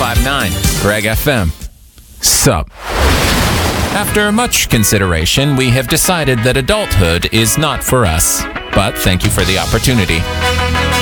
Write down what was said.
1059 Greg FM. Sup. After much consideration, we have decided that adulthood is not for us. But thank you for the opportunity.